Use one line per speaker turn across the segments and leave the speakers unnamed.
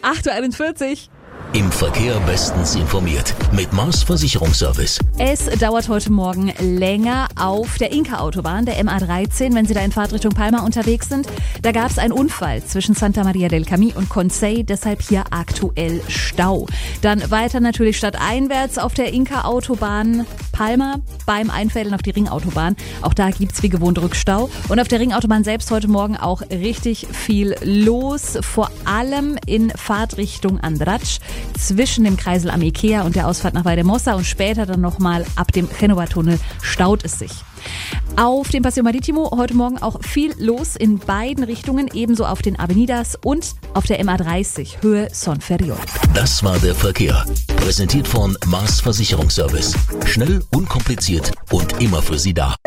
8.41 Uhr.
Im Verkehr bestens informiert mit Mars Versicherungsservice.
Es dauert heute Morgen länger auf der Inka-Autobahn, der MA13, wenn Sie da in Fahrtrichtung Palma unterwegs sind. Da gab es einen Unfall zwischen Santa Maria del Camí und Consell, deshalb hier aktuell Stau. Dann weiter natürlich stadteinwärts auf der Inka-Autobahn Palma beim Einfällen auf die Ringautobahn. Auch da gibt's wie gewohnt Rückstau. Und auf der Ringautobahn selbst heute Morgen auch richtig viel los, vor allem in Fahrtrichtung Andratx, zwischen dem Kreisel am Ikea und der Ausfahrt nach Valldemossa und später dann nochmal ab dem Genova-Tunnel staut es sich. Auf dem Paseo Marítimo heute Morgen auch viel los in beiden Richtungen, ebenso auf den Avenidas und auf der MA30 Höhe Son Ferriol.
Das war der Verkehr. Präsentiert von Mars Versicherungsservice. Schnell, unkompliziert und immer für Sie da.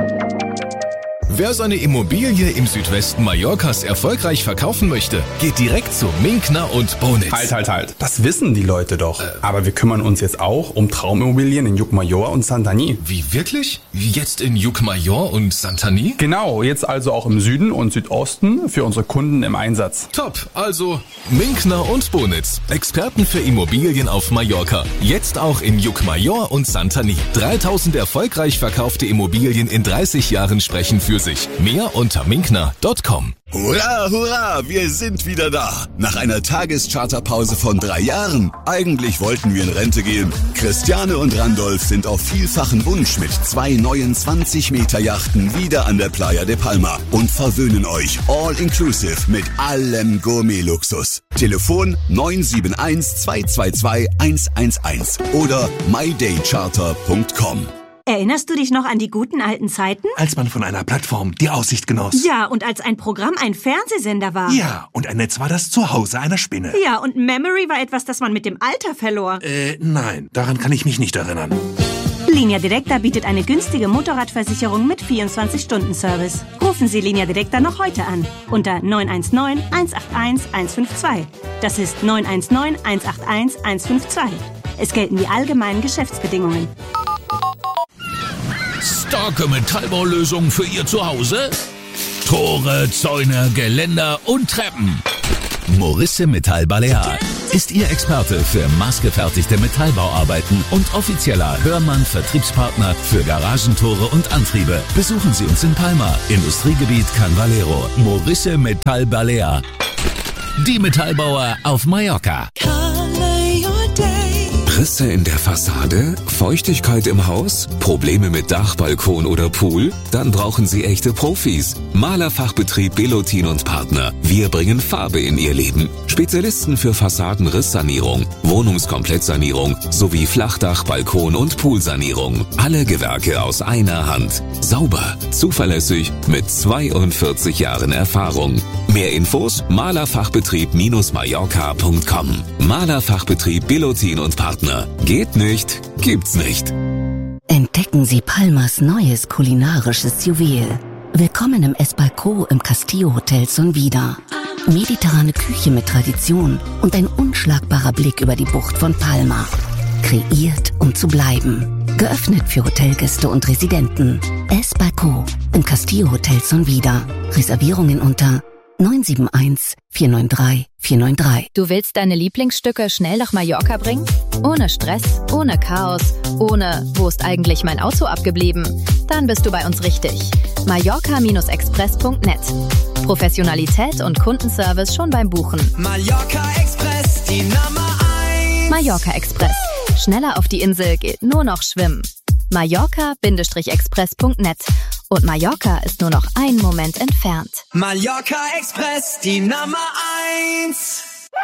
Wer seine Immobilie im Südwesten Mallorcas erfolgreich verkaufen möchte, geht direkt zu Minkner und Bonitz.
Halt. Das wissen die Leute doch. Aber wir kümmern uns jetzt auch um Traumimmobilien in Llucmajor und Santanyí.
Wie wirklich? Jetzt in Llucmajor und Santanyí?
Genau, jetzt also auch im Süden und Südosten für unsere Kunden im Einsatz.
Top, also Minkner und Bonitz. Experten für Immobilien auf Mallorca. Jetzt auch in Llucmajor und Santanyí. 3000 erfolgreich verkaufte Immobilien in 30 Jahren sprechen für sich. Mehr unter minkner.com.
Hurra, hurra, wir sind wieder da. Nach einer Tagescharterpause von 3 Jahren. Eigentlich wollten wir in Rente gehen. Christiane und Randolph sind auf vielfachen Wunsch mit 2 neuen 20-Meter-Yachten wieder an der Playa de Palma und verwöhnen euch all-inclusive mit allem Gourmet-Luxus. Telefon 971 222 111 oder mydaycharter.com.
Erinnerst du dich noch an die guten alten Zeiten?
Als man von einer Plattform die Aussicht genoss.
Ja, und als ein Programm ein Fernsehsender war.
Ja, und ein Netz war das Zuhause einer Spinne.
Ja, und Memory war etwas, das man mit dem Alter verlor.
Nein, daran kann ich mich nicht erinnern.
Linea Directa bietet eine günstige Motorradversicherung mit 24-Stunden-Service. Rufen Sie Linea Directa noch heute an. Unter 919 181 152. Das ist 919 181 152. Es gelten die allgemeinen Geschäftsbedingungen.
Starke Metallbaulösungen für Ihr Zuhause? Tore, Zäune, Geländer und Treppen. Morisse Metall Balear ist Ihr Experte für maßgefertigte Metallbauarbeiten und offizieller Hörmann-Vertriebspartner für Garagentore und Antriebe. Besuchen Sie uns in Palma, Industriegebiet Can Valero. Morisse Metall Balear. Die Metallbauer auf Mallorca.
Risse in der Fassade? Feuchtigkeit im Haus? Probleme mit Dach, Balkon oder Pool? Dann brauchen Sie echte Profis. Malerfachbetrieb Belotin und Partner. Wir bringen Farbe in Ihr Leben. Spezialisten für Fassadenrisssanierung, Wohnungskomplettsanierung sowie Flachdach, Balkon und Poolsanierung. Alle Gewerke aus einer Hand. Sauber, zuverlässig, mit 42 Jahren Erfahrung. Mehr Infos malerfachbetrieb-mallorca.com. Malerfachbetrieb Belotin und Partner. Geht nicht, gibt's nicht.
Entdecken Sie Palmas neues kulinarisches Juwel. Willkommen im Esbalcó im Castillo Hotel Son Vida. Mediterrane Küche mit Tradition und ein unschlagbarer Blick über die Bucht von Palma. Kreiert, um zu bleiben. Geöffnet für Hotelgäste und Residenten. Esbalcó im Castillo Hotel Son Vida. Reservierungen unter 971 493 493.
Du willst deine Lieblingsstücke schnell nach Mallorca bringen? Ohne Stress, ohne Chaos, ohne wo ist eigentlich mein Auto abgeblieben? Dann bist du bei uns richtig. Mallorca-express.net. Professionalität und Kundenservice schon beim Buchen.
Mallorca Express, die Nummer 1.
Mallorca Express. Schneller auf die Insel geht nur noch schwimmen. Mallorca-express.net. Und Mallorca ist nur noch einen Moment entfernt.
Mallorca Express, die Nummer 1.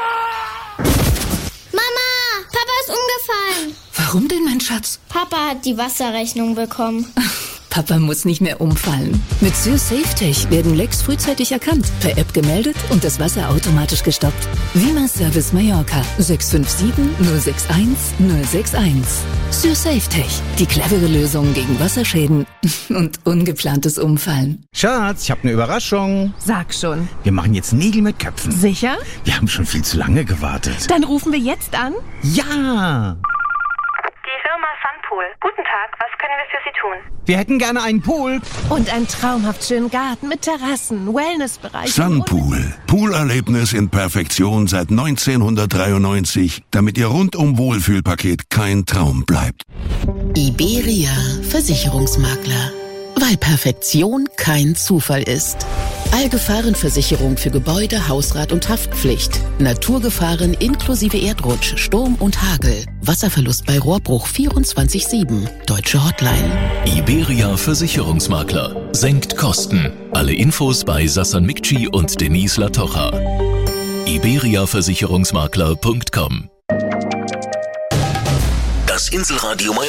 Mama, Papa ist umgefallen.
Warum denn, mein Schatz?
Papa hat die Wasserrechnung bekommen.
Papa muss nicht mehr umfallen. Mit SürSafeTech werden Lecks frühzeitig erkannt, per App gemeldet und das Wasser automatisch gestoppt. Vima Service Mallorca 657 061 061. SürSafeTech, die clevere Lösung gegen Wasserschäden und ungeplantes Umfallen.
Schatz, ich habe eine Überraschung.
Sag schon.
Wir machen jetzt Nägel mit Köpfen.
Sicher?
Wir haben schon viel zu lange gewartet.
Dann rufen wir jetzt an.
Ja!
Die Firma Sunpool. Guten Tag, was
können wir für Sie tun?
Wir hätten gerne einen Pool.
Und einen traumhaft schönen Garten mit Terrassen, Wellnessbereich.
Sunpool. Poolerlebnis in Perfektion seit 1993, damit Ihr rundum Wohlfühlpaket kein Traum bleibt.
Iberia Versicherungsmakler. Weil Perfektion kein Zufall ist. Allgefahrenversicherung für Gebäude, Hausrat und Haftpflicht. Naturgefahren inklusive Erdrutsch, Sturm und Hagel. Wasserverlust bei Rohrbruch 24/7. Deutsche Hotline.
Iberia Versicherungsmakler. Senkt Kosten. Alle Infos bei Sassan Mikci und Denise Latocha. iberiaversicherungsmakler.com.
Das Inselradio Mallorca.